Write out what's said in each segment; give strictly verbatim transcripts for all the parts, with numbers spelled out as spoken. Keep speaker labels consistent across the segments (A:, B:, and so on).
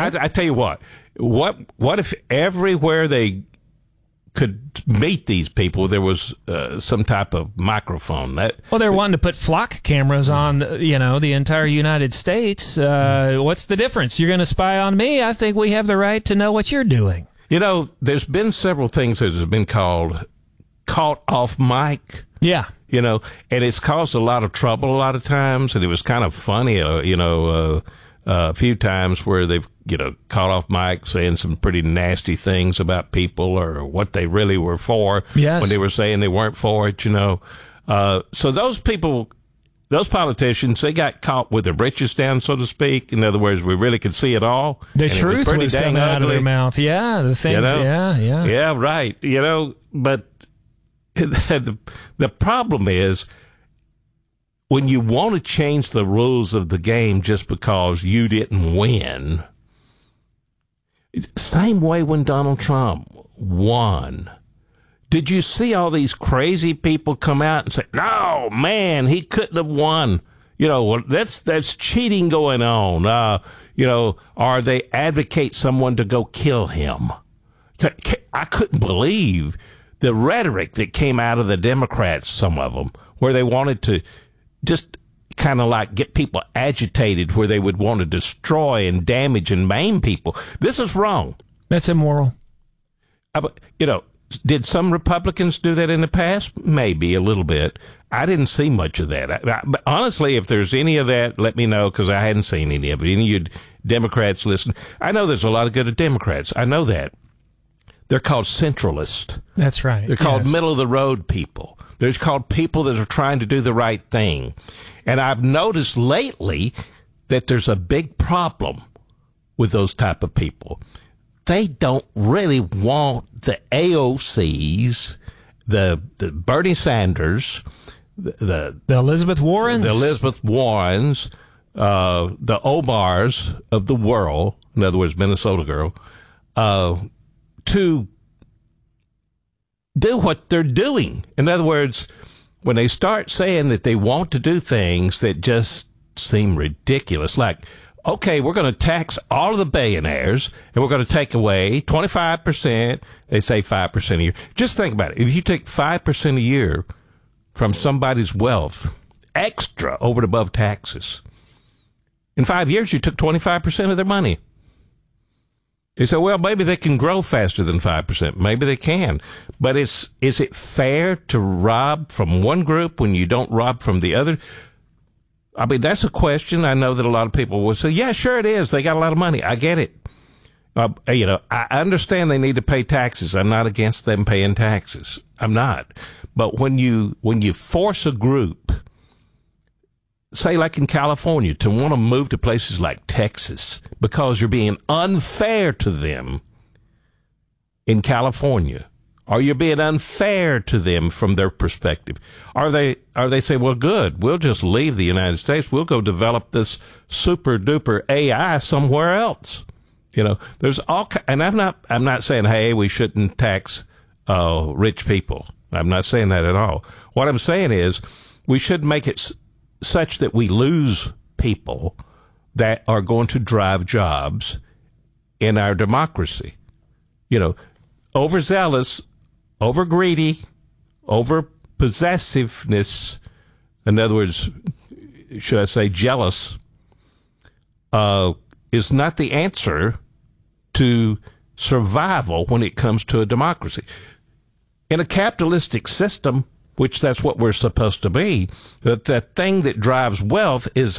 A: I, I tell you what, what, what if everywhere they could meet these people, there was uh, some type of microphone? That,
B: well, they're wanting to put flock cameras on, you know, the entire United States. Uh, what's the difference? You're going to spy on me? I think we have the right to know what you're doing.
A: You know, there's been several things that have been called caught off mic.
B: Yeah.
A: You know, and it's caused a lot of trouble a lot of times, and it was kind of funny, uh, you know, uh, uh, a few times where they've, you know, caught off mic saying some pretty nasty things about people or what they really were for
B: yes.
A: when they were saying they weren't for it, you know. Uh, so those people, those politicians, they got caught with their britches down, so to speak. In other words, we really could see it all.
B: The truth was, was coming out of their mouth. Yeah, the things, you know? yeah, yeah.
A: Yeah, right. You know, but the, the problem is, when you want to change the rules of the game just because you didn't win, same way when Donald Trump won. Did you see all these crazy people come out and say, no, man, he couldn't have won? You know, well, that's, that's cheating going on. Uh, you know, or they advocate someone to go kill him. I couldn't believe the rhetoric that came out of the Democrats, some of them, where they wanted to just kind of like get people agitated, where they would want to destroy and damage and maim people. This is wrong.
B: That's immoral.
A: Uh, you know, did some Republicans do that in the past? Maybe a little bit. I didn't see much of that. I, I, but honestly, if there's any of that, let me know, because I hadn't seen any of it. Any of you Democrats listen? I know there's a lot of good Democrats. I know that. They're called centralists.
B: That's right.
A: They're called
B: yes.
A: middle-of-the-road people. They're called people that are trying to do the right thing. And I've noticed lately that there's a big problem with those type of people. They don't really want the A O Cs, the, the Bernie Sanders, the, the,
B: the Elizabeth Warrens,
A: the Elizabeth Warrens, uh, the Obars of the world, in other words, Minnesota girl, uh, to do what they're doing. In other words, when they start saying that they want to do things that just seem ridiculous, like, okay, we're going to tax all of the billionaires and we're going to take away twenty-five percent. They say five percent a year. Just think about it. If you take five percent a year from somebody's wealth, extra over and above taxes, in five years, you took twenty-five percent of their money. You say, well, maybe they can grow faster than five percent. Maybe they can. But it's, is it fair to rob from one group when you don't rob from the other? I mean, that's a question. I know that a lot of people will say, yeah, sure it is. They got a lot of money. I get it. Uh, you know, I understand they need to pay taxes. I'm not against them paying taxes. I'm not. But when you, when you force a group, say like in California, to want to move to places like Texas because you're being unfair to them in California, or you're being unfair to them from their perspective, are they, are they say, well, good, we'll just leave the United States. We'll go develop this super duper A I somewhere else. You know, there's all, and I'm not, I'm not saying, hey, we shouldn't tax, uh, rich people. I'm not saying that at all. What I'm saying is we should make it such that we lose people that are going to drive jobs in our democracy. You know, overzealous, over greedy, over possessiveness, in other words, should I say jealous, uh, is not the answer to survival when it comes to a democracy. In a capitalistic system, which that's what we're supposed to be, that the thing that drives wealth is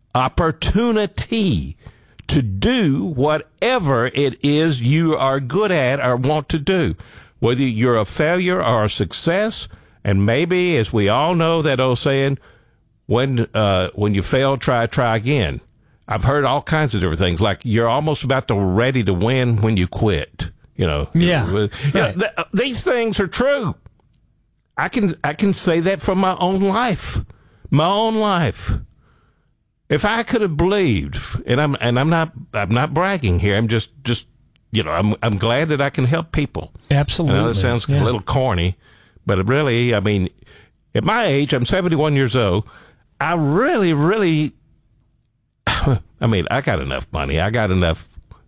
A: opportunity to do whatever it is you are good at or want to do, whether you're a failure or a success. And maybe, as we all know, that old saying, when uh, when you fail, try, try again. I've heard all kinds of different things, like you're almost about to ready to win when you quit. You know,
B: yeah,
A: you know,
B: right.
A: th- these things are true. I can I can say that from my own life, my own life. If I could have believed, and I'm and I'm not I'm not bragging here. I'm just just you know I'm I'm glad that I can help people.
B: Absolutely.
A: I know it sounds yeah. a little corny, but really, I mean, at my age, I'm seventy-one years old. I really, really, I mean, I got enough money. I got enough